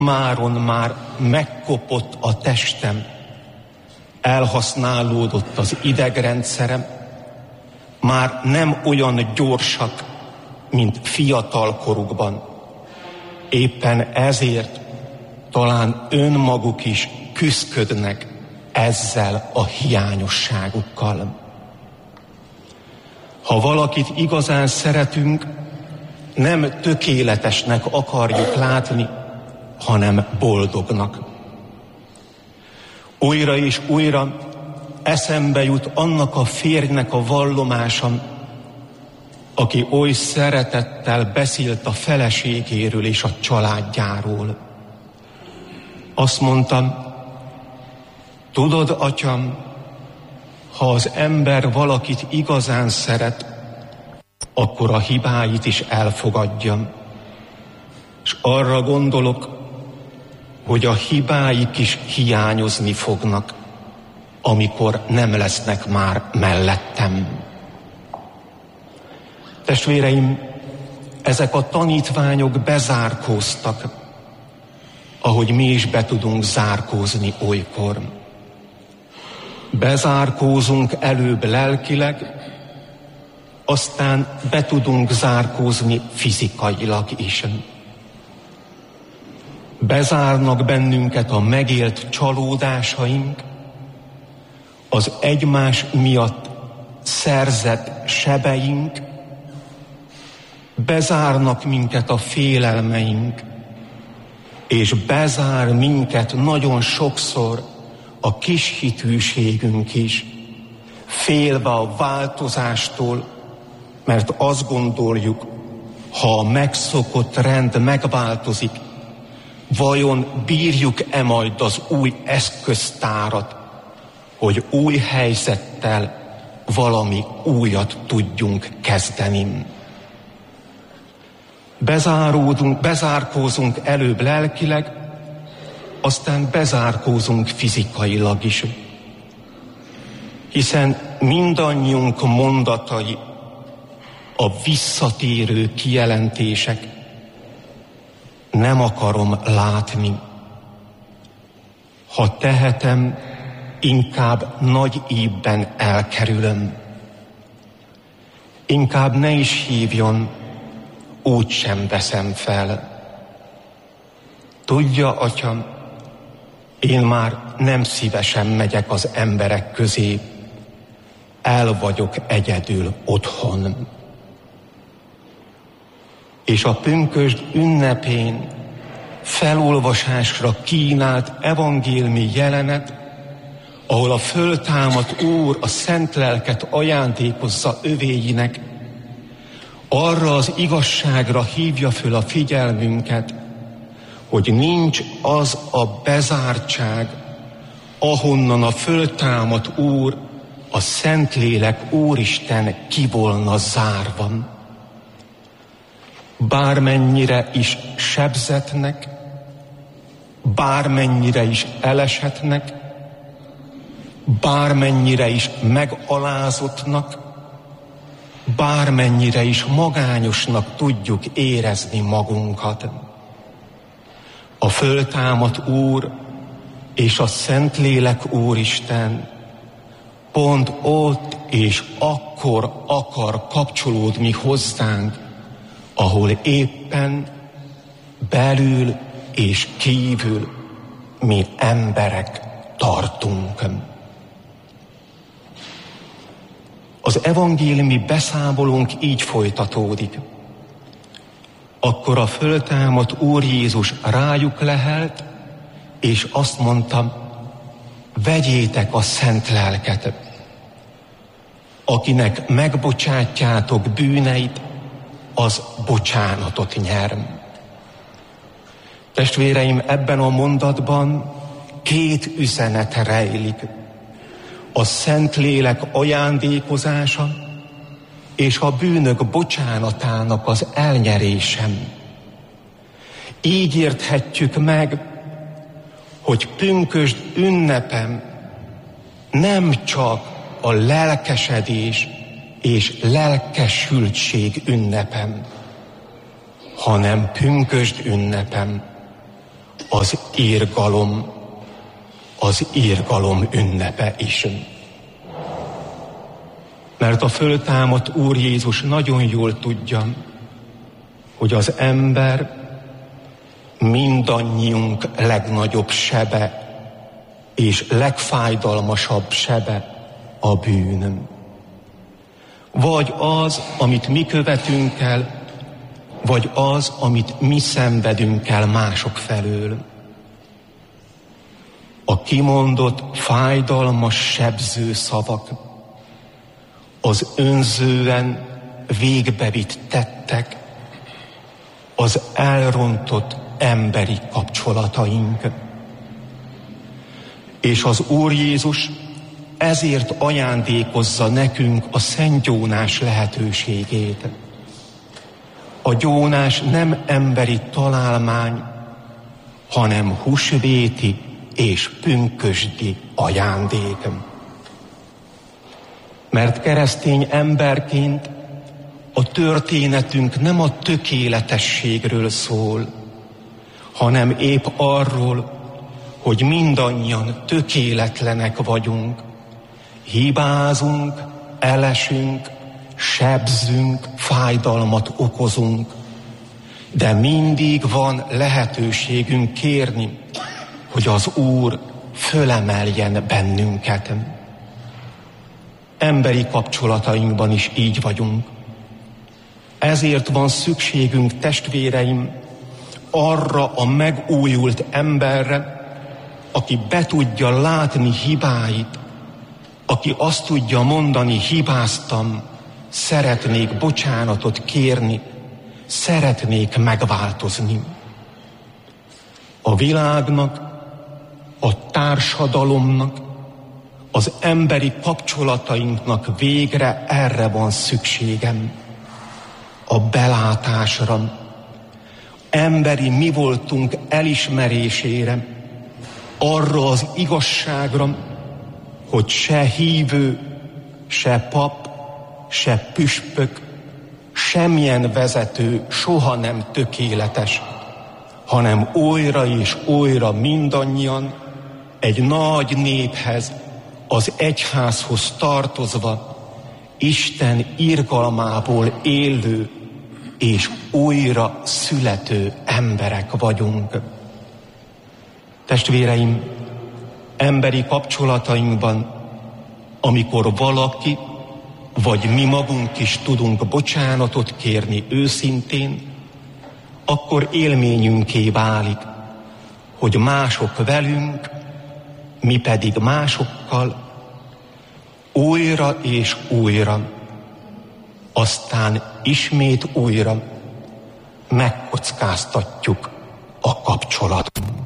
máron már megkopott a testem, elhasználódott az idegrendszerem, már nem olyan gyorsak, mint fiatal korukban. Éppen ezért talán önmaguk is küszködnek ezzel a hiányosságukkal. Ha valakit igazán szeretünk, nem tökéletesnek akarjuk látni, hanem boldognak. Újra és újra eszembe jut annak a férjnek a vallomása, aki oly szeretettel beszélt a feleségéről és a családjáról. Azt mondtam, tudod, atyám, ha az ember valakit igazán szeret, akkor a hibáit is elfogadja. És arra gondolok, hogy a hibáik is hiányozni fognak, amikor nem lesznek már mellettem. Testvéreim, ezek a tanítványok bezárkóztak, ahogy mi is be tudunk zárkózni olykor. Bezárkózunk előbb lelkileg, aztán be tudunk zárkózni fizikailag is. Bezárnak bennünket a megélt csalódásaink, az egymás miatt szerzett sebeink, bezárnak minket a félelmeink, és bezár minket nagyon sokszor a kis hitűségünk is, félve a változástól, mert azt gondoljuk, ha a megszokott rend megváltozik, vajon bírjuk-e majd az új eszköztárat, hogy új helyzettel valami újat tudjunk kezdeni. Bezárkózunk előbb lelkileg, aztán bezárkózunk fizikailag is. Hiszen mindannyiunk mondatai a visszatérő kijelentések. Nem akarom látni. Ha tehetem, inkább nagy ívben elkerülöm. Inkább ne is hívjon, úgy sem veszem fel. Tudja, atyám, én már nem szívesen megyek az emberek közé, el vagyok egyedül otthon. És a pünkösd ünnepén felolvasásra kínált evangéliumi jelenet, ahol a föltámadt Úr a szent lelket ajándékozza övéinek, arra az igazságra hívja föl a figyelmünket, hogy nincs az a bezártság, ahonnan a föltámadt Úr, a Szentlélek Úristen ki volna zárva. Bármennyire is sebzetnek, bármennyire is elesetnek, bármennyire is megalázottnak, bármennyire is magányosnak tudjuk érezni magunkat. A föltámadt Úr és a Szentlélek Úristen pont ott és akkor akar kapcsolódni hozzánk, ahol éppen belül és kívül mi emberek tartunk. Az evangéliumi beszámolónk így folytatódik. Akkor a föltámadt Úr Jézus rájuk lehelt, és azt mondta, vegyétek a szent lelket. Akinek megbocsátjátok bűneit, az bocsánatot nyer. Testvéreim, ebben a mondatban két üzenet rejlik. A Szentlélek ajándékozása és a bűnök bocsánatának az elnyerésem. Így érthetjük meg, hogy pünkösd ünnepem nem csak a lelkesedés és lelkesültség ünnepem, hanem pünkösd ünnepem az írgalom ünnepe is. Mert a föltámadt Úr Jézus nagyon jól tudja, hogy az ember mindannyiunk legnagyobb sebe és legfájdalmasabb sebe a bűn. Vagy az, amit mi követünk el, vagy az, amit mi szenvedünk el mások felől. A kimondott, fájdalmas, sebző szavak, az önzően végbevitt tettek, az elrontott emberi kapcsolataink. És az Úr Jézus ezért ajándékozza nekünk a Szent Gyónás lehetőségét. A gyónás nem emberi találmány, hanem húsvéti és pünkösdi ajándék. Mert keresztény emberként a történetünk nem a tökéletességről szól, hanem épp arról, hogy mindannyian tökéletlenek vagyunk, hibázunk, elesünk, sebzünk, fájdalmat okozunk, de mindig van lehetőségünk kérni, hogy az Úr fölemeljen bennünket. Emberi kapcsolatainkban is így vagyunk. Ezért van szükségünk, testvéreim, arra a megújult emberre, aki be tudja látni hibáit, aki azt tudja mondani, hibáztam, szeretnék bocsánatot kérni, szeretnék megváltozni. A világnak, a társadalomnak, az emberi kapcsolatainknak végre erre van szükségem. A belátásra, emberi mi voltunk elismerésére, arra az igazságra, hogy se hívő, se pap, se püspök, semmilyen vezető soha nem tökéletes, hanem újra és újra mindannyian egy nagy néphez, az egyházhoz tartozva, Isten irgalmából élő és újra születő emberek vagyunk. Testvéreim, emberi kapcsolatainkban, amikor valaki, vagy mi magunk is tudunk bocsánatot kérni őszintén, akkor élményünké válik, hogy mások velünk, mi pedig másokkal, újra és újra, aztán ismét újra megkockáztatjuk a kapcsolatot.